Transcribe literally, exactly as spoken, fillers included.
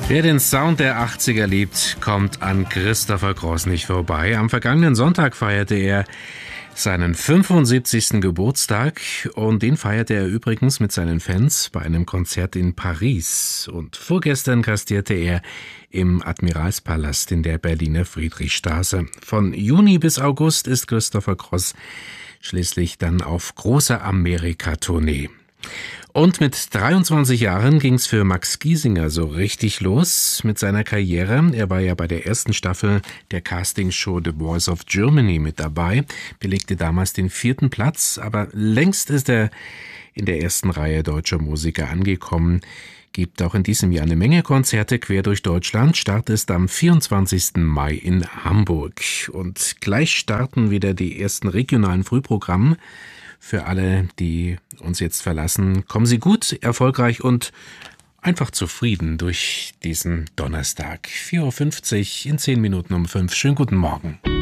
Wer den Sound der achtziger liebt, kommt an Christopher Cross nicht vorbei. Am vergangenen Sonntag feierte er seinen fünfundsiebzigsten Geburtstag und den feierte er übrigens mit seinen Fans bei einem Konzert in Paris. Und vorgestern gastierte er im Admiralspalast in der Berliner Friedrichstraße. Von Juni bis August ist Christopher Cross schließlich dann auf großer Amerika-Tournee. Und mit dreiundzwanzig Jahren ging's für Max Giesinger so richtig los mit seiner Karriere. Er war ja bei der ersten Staffel der Castingshow The Voice of Germany mit dabei, belegte damals den vierten Platz, aber längst ist er in der ersten Reihe deutscher Musiker angekommen. Gibt auch in diesem Jahr eine Menge Konzerte quer durch Deutschland. Start ist am vierundzwanzigsten Mai in Hamburg. Und gleich starten wieder die ersten regionalen Frühprogramme. Für alle, die uns jetzt verlassen, kommen Sie gut, erfolgreich und einfach zufrieden durch diesen Donnerstag. vier Uhr fünfzig in zehn Minuten um fünf. Schönen guten Morgen.